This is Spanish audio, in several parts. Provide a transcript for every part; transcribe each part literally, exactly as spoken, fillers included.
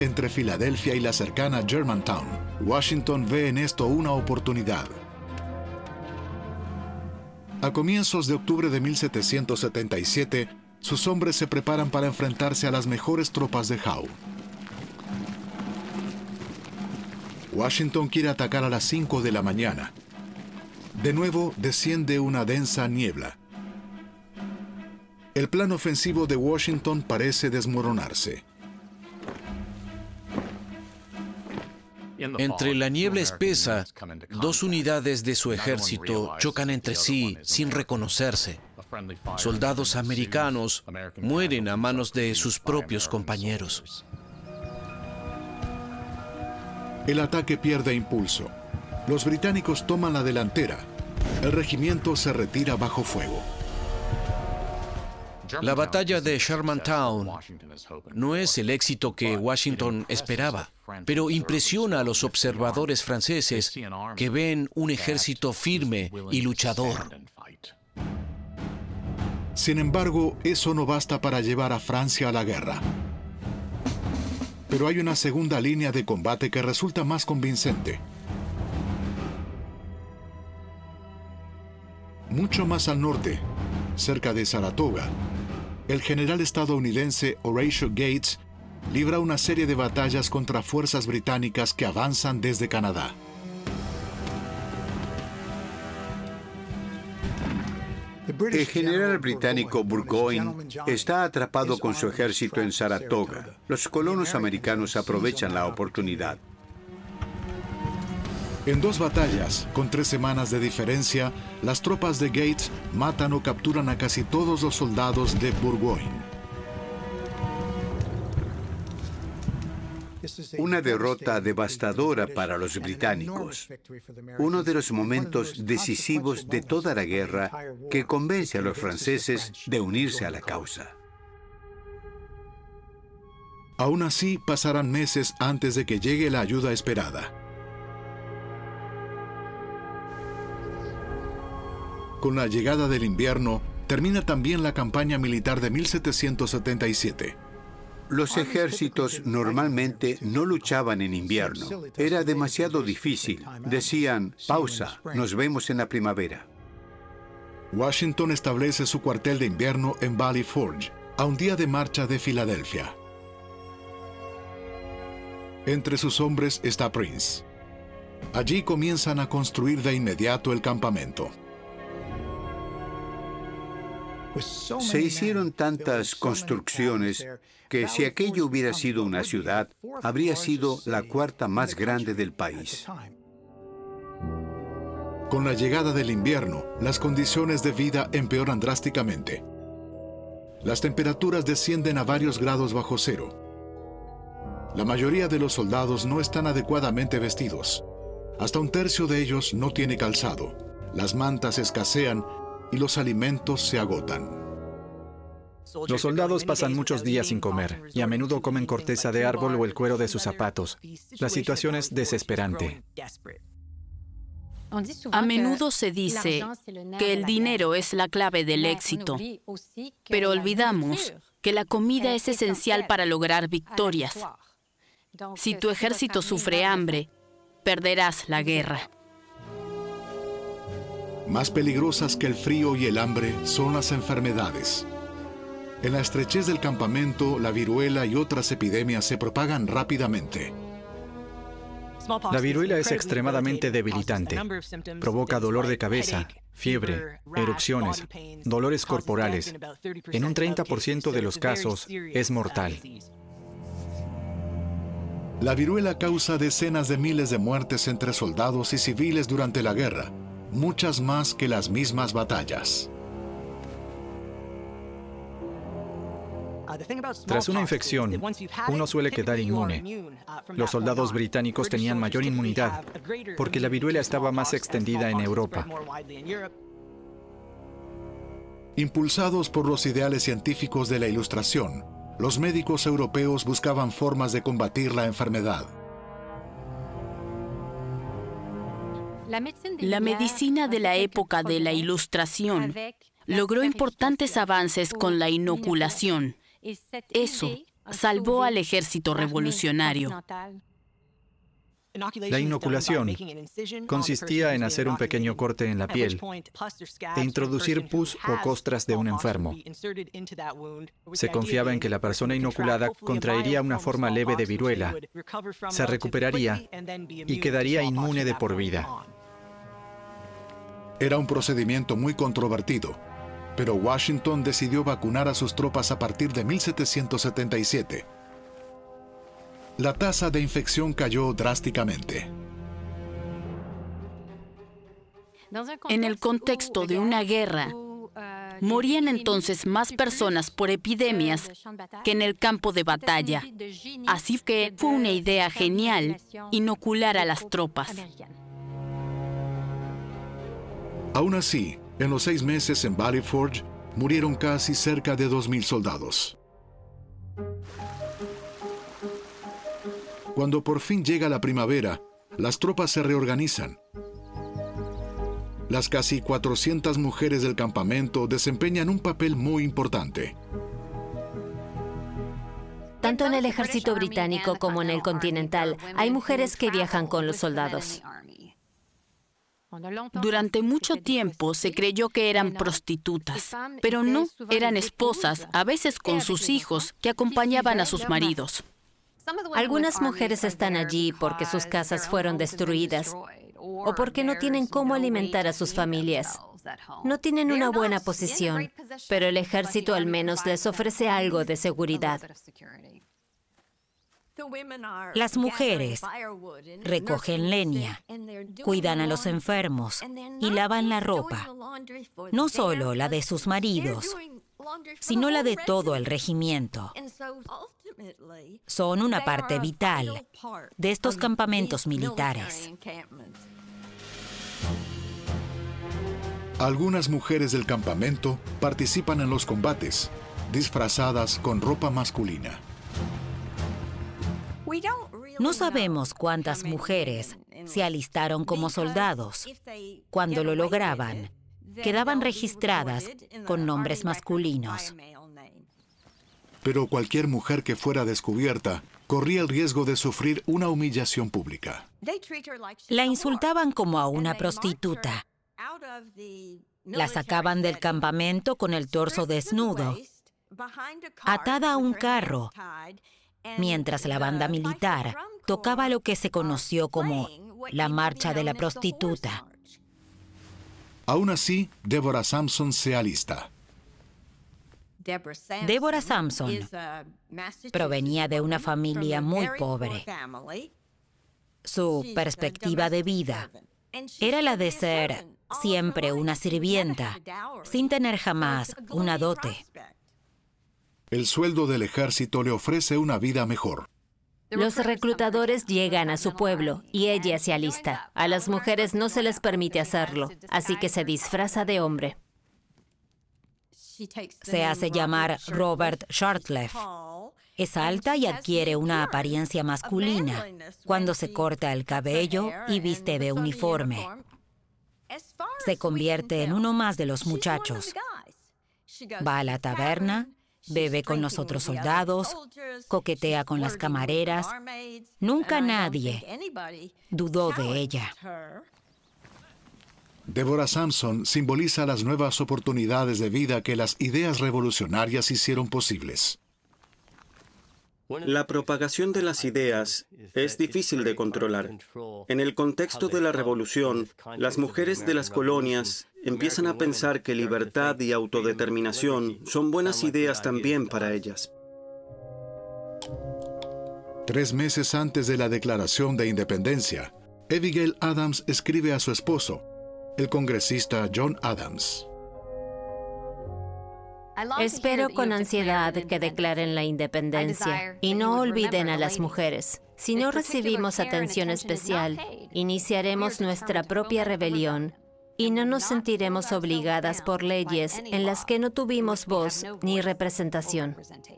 Entre Filadelfia y la cercana Germantown, Washington ve en esto una oportunidad. A comienzos de octubre de mil setecientos setenta y siete, sus hombres se preparan para enfrentarse a las mejores tropas de Howe. Washington quiere atacar a las cinco de la mañana. De nuevo, desciende una densa niebla. El plan ofensivo de Washington parece desmoronarse. Entre la niebla espesa, dos unidades de su ejército chocan entre sí sin reconocerse. Soldados americanos mueren a manos de sus propios compañeros. El ataque pierde impulso. Los británicos toman la delantera. El regimiento se retira bajo fuego. La batalla de Germantown no es el éxito que Washington esperaba, pero impresiona a los observadores franceses que ven un ejército firme y luchador. Sin embargo, eso no basta para llevar a Francia a la guerra. Pero hay una segunda línea de combate que resulta más convincente. Mucho más al norte, cerca de Saratoga, el general estadounidense Horatio Gates libra una serie de batallas contra fuerzas británicas que avanzan desde Canadá. El general británico Burgoyne está atrapado con su ejército en Saratoga. Los colonos americanos aprovechan la oportunidad. En dos batallas, con tres semanas de diferencia, las tropas de Gates matan o capturan a casi todos los soldados de Burgoyne. Una derrota devastadora para los británicos. Uno de los momentos decisivos de toda la guerra que convence a los franceses de unirse a la causa. Aún así, pasarán meses antes de que llegue la ayuda esperada. Con la llegada del invierno, termina también la campaña militar de mil setecientos setenta y siete. Los ejércitos normalmente no luchaban en invierno. Era demasiado difícil. Decían, pausa, nos vemos en la primavera. Washington establece su cuartel de invierno en Valley Forge, a un día de marcha de Filadelfia. Entre sus hombres está Prince. Allí comienzan a construir de inmediato el campamento. Se hicieron tantas construcciones que si aquello hubiera sido una ciudad, habría sido la cuarta más grande del país. Con la llegada del invierno, las condiciones de vida empeoran drásticamente. Las temperaturas descienden a varios grados bajo cero. La mayoría de los soldados no están adecuadamente vestidos. Hasta un tercio de ellos no tiene calzado. Las mantas escasean y los alimentos se agotan. Los soldados pasan muchos días sin comer y a menudo comen corteza de árbol o el cuero de sus zapatos. La situación es desesperante. A menudo se dice que el dinero es la clave del éxito, pero olvidamos que la comida es esencial para lograr victorias. Si tu ejército sufre hambre, perderás la guerra. Más peligrosas que el frío y el hambre son las enfermedades. En la estrechez del campamento, la viruela y otras epidemias se propagan rápidamente. La viruela es extremadamente debilitante. Provoca dolor de cabeza, fiebre, erupciones, dolores corporales. En un treinta por ciento de los casos es mortal. La viruela causa decenas de miles de muertes entre soldados y civiles durante la guerra, muchas más que las mismas batallas. Tras una infección, uno suele quedar inmune. Los soldados británicos tenían mayor inmunidad porque la viruela estaba más extendida en Europa. Impulsados por los ideales científicos de la Ilustración, los médicos europeos buscaban formas de combatir la enfermedad. La medicina de la época de la Ilustración logró importantes avances con la inoculación. Eso salvó al ejército revolucionario. La inoculación consistía en hacer un pequeño corte en la piel e introducir pus o costras de un enfermo. Se confiaba en que la persona inoculada contraería una forma leve de viruela, se recuperaría y quedaría inmune de por vida. Era un procedimiento muy controvertido, pero Washington decidió vacunar a sus tropas a partir de mil setecientos setenta y siete. La tasa de infección cayó drásticamente. En el contexto de una guerra, morían entonces más personas por epidemias que en el campo de batalla. Así que fue una idea genial inocular a las tropas. Aún así, en los seis meses en Valley Forge, murieron casi cerca de dos mil soldados. Cuando por fin llega la primavera, las tropas se reorganizan. Las casi cuatrocientas mujeres del campamento desempeñan un papel muy importante. Tanto en el ejército británico como en el continental, hay mujeres que viajan con los soldados. Durante mucho tiempo se creyó que eran prostitutas, pero no, eran esposas, a veces con sus hijos, que acompañaban a sus maridos. Algunas mujeres están allí porque sus casas fueron destruidas o porque no tienen cómo alimentar a sus familias. No tienen una buena posición, pero el ejército al menos les ofrece algo de seguridad. Las mujeres recogen leña, cuidan a los enfermos y lavan la ropa, no solo la de sus maridos, sino la de todo el regimiento. Son una parte vital de estos campamentos militares. Algunas mujeres del campamento participan en los combates, disfrazadas con ropa masculina. No sabemos cuántas mujeres se alistaron como soldados. Cuando lo lograban, quedaban registradas con nombres masculinos. Pero cualquier mujer que fuera descubierta corría el riesgo de sufrir una humillación pública. La insultaban como a una prostituta. La sacaban del campamento con el torso desnudo, atada a un carro, mientras la banda militar tocaba lo que se conoció como la Marcha de la Prostituta. Aún así, Deborah Sampson se alista. Deborah Sampson provenía de una familia muy pobre. Su perspectiva de vida era la de ser siempre una sirvienta, sin tener jamás una dote. El sueldo del ejército le ofrece una vida mejor. Los reclutadores llegan a su pueblo y ella se alista. A las mujeres no se les permite hacerlo, así que se disfraza de hombre. Se hace llamar Robert Shortleff. Es alta y adquiere una apariencia masculina cuando se corta el cabello y viste de uniforme. Se convierte en uno más de los muchachos. Va a la taberna, bebe con los otros soldados, coquetea con las camareras. Nunca nadie dudó de ella. Deborah Sampson simboliza las nuevas oportunidades de vida que las ideas revolucionarias hicieron posibles. La propagación de las ideas es difícil de controlar. En el contexto de la revolución, las mujeres de las colonias empiezan a pensar que libertad y autodeterminación son buenas ideas también para ellas. Tres meses antes de la Declaración de Independencia, Abigail Adams escribe a su esposo, el congresista John Adams. Espero con ansiedad que declaren la independencia y no olviden a las mujeres. Si no recibimos atención especial, iniciaremos nuestra propia rebelión y no nos sentiremos obligadas por leyes en las que no tuvimos voz ni representación.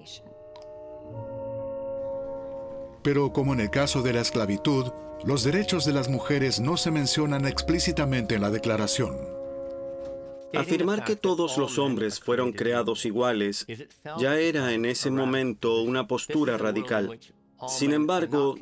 Pero como en el caso de la esclavitud, los derechos de las mujeres no se mencionan explícitamente en la declaración. Afirmar que todos los hombres fueron creados iguales ya era en ese momento una postura radical. Sin embargo,